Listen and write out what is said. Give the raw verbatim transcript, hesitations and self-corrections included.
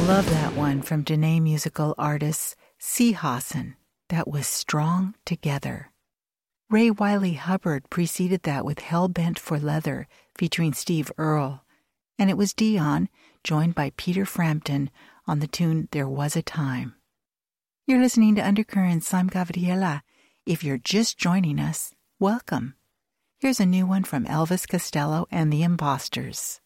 love that one from Dene musical artists Seehausen. That was Strong Together. Ray Wiley Hubbard preceded that with Hellbent for Leather, featuring Steve Earle. And it was Dion, joined by Peter Frampton, on the tune There Was a Time. You're listening to Undercurrents. I'm Gabriela. If you're just joining us, welcome. Here's a new one from Elvis Costello and the Imposters.